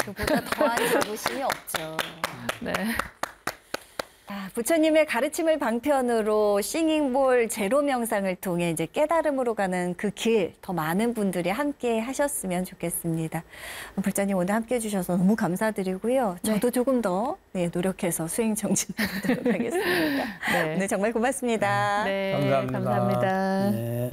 그보다 더한 자부심이 없죠. 네. 부처님의 가르침을 방편으로 싱잉볼 제로 명상을 통해 이제 깨달음으로 가는 그 길 더 많은 분들이 함께 하셨으면 좋겠습니다. 불자님 오늘 함께 해주셔서 너무 감사드리고요. 저도 조금 더 노력해서 수행 정진해 보도록 하겠습니다. 네. 오늘 정말 고맙습니다. 네, 감사합니다. 감사합니다. 네.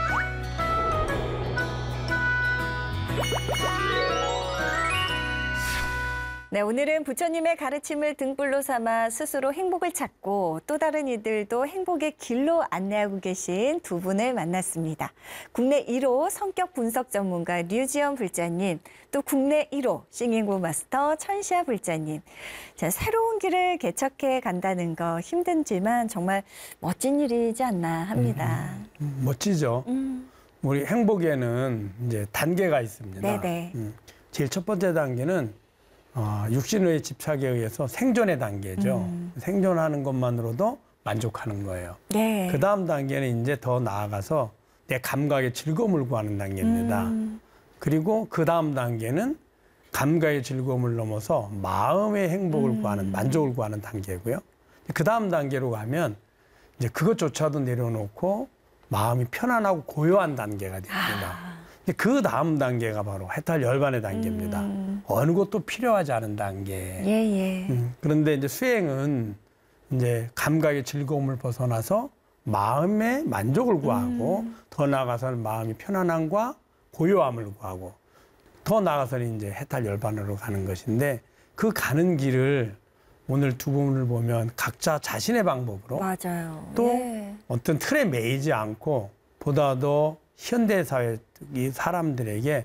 네, 오늘은 부처님의 가르침을 등불로 삼아 스스로 행복을 찾고 또 다른 이들도 행복의 길로 안내하고 계신 두 분을 만났습니다. 국내 1호 성격 분석 전문가 류지연 불자님, 또 국내 1호 싱잉볼 마스터 천시아 불자님. 자, 새로운 길을 개척해 간다는 거 힘들지만 정말 멋진 일이지 않나 합니다. 멋지죠. 우리 행복에는 이제 단계가 있습니다. 네네. 제일 첫 번째 단계는 육신의 집착에 의해서 생존의 단계죠. 생존하는 것만으로도 만족하는 거예요. 네. 그 다음 단계는 이제 더 나아가서 내 감각의 즐거움을 구하는 단계입니다. 그리고 그 다음 단계는 감각의 즐거움을 넘어서 마음의 행복을 구하는, 만족을 구하는 단계고요. 그 다음 단계로 가면 이제 그것조차도 내려놓고 마음이 편안하고 고요한 단계가 됩니다. 그 다음 단계가 바로 해탈 열반의 단계입니다. 어느 것도 필요하지 않은 단계. 예. 그런데 이제 수행은 이제 감각의 즐거움을 벗어나서 마음의 만족을 구하고 더 나아가서는 마음이 편안함과 고요함을 구하고 더 나아가서는 이제 해탈 열반으로 가는 것인데 그 가는 길을 오늘 두 분을 보면 각자 자신의 방법으로 맞아요. 또 예. 어떤 틀에 매이지 않고 보다 더 현대사회 이 사람들에게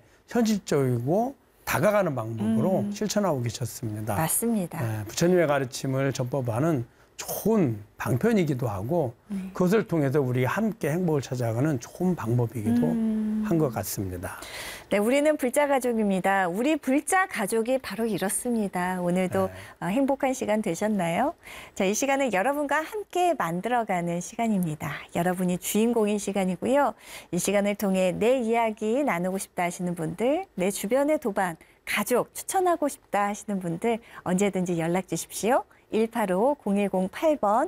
현실적이고 다가가는 방법으로 실천하고 계셨습니다. 맞습니다. 부처님의 가르침을 전법하는 좋은 방편이기도 하고 그것을 통해서 우리 함께 행복을 찾아가는 좋은 방법이기도 한 것 같습니다. 네, 우리는 불자 가족입니다. 우리 불자 가족이 바로 이렇습니다. 오늘도 행복한 시간 되셨나요? 자, 이 시간은 여러분과 함께 만들어가는 시간입니다. 여러분이 주인공인 시간이고요. 이 시간을 통해 내 이야기 나누고 싶다 하시는 분들, 내 주변의 도반, 가족 추천하고 싶다 하시는 분들 언제든지 연락 주십시오. 185-0108번,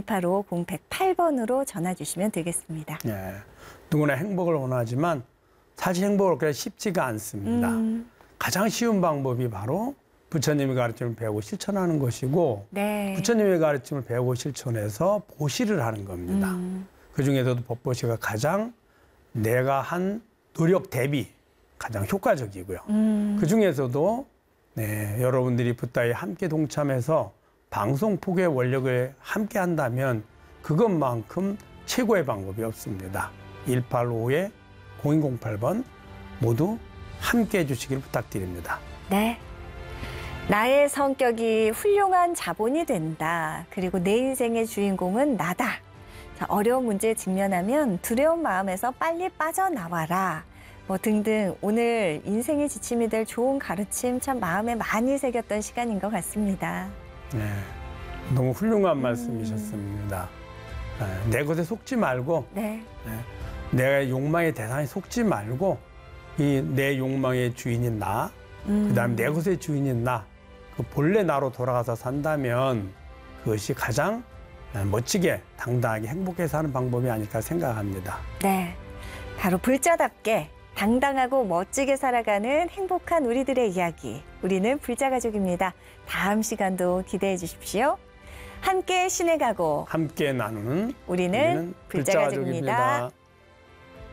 185-0108번으로 전화 주시면 되겠습니다. 네, 누구나 행복을 원하지만 사실 행복을 그렇게 쉽지가 않습니다. 가장 쉬운 방법이 바로 부처님의 가르침을 배우고 실천하는 것이고 네. 부처님의 가르침을 배우고 실천해서 보시를 하는 겁니다. 그중에서도 법보시가 가장 내가 한 노력 대비 가장 효과적이고요. 그중에서도 여러분들이 붓다에 함께 동참해서 방송 포교의 원력을 함께 한다면 그것만큼 최고의 방법이 없습니다. 185-0208번 모두 함께 해주시길 부탁드립니다. 네. 나의 성격이 훌륭한 자본이 된다. 그리고 내 인생의 주인공은 나다. 자, 어려운 문제에 직면하면 두려운 마음에서 빨리 빠져나와라. 뭐 등등 오늘 인생의 지침이 될 좋은 가르침 참 마음에 많이 새겼던 시간인 것 같습니다. 네, 너무 훌륭한 말씀이셨습니다. 내 것에 속지 말고 내 욕망의 대상에 속지 말고 이 내 욕망의 주인인 나, 그다음에 내 것의 주인인 나, 그 본래 나로 돌아가서 산다면 그것이 가장 멋지게 당당하게 행복해 사는 방법이 아닐까 생각합니다. 네, 바로 불자답게 당당하고 멋지게 살아가는 행복한 우리들의 이야기. 우리는 불자가족입니다. 다음 시간도 기대해 주십시오. 함께 신의 가고 함께 나누는 우리는 불자가족입니다.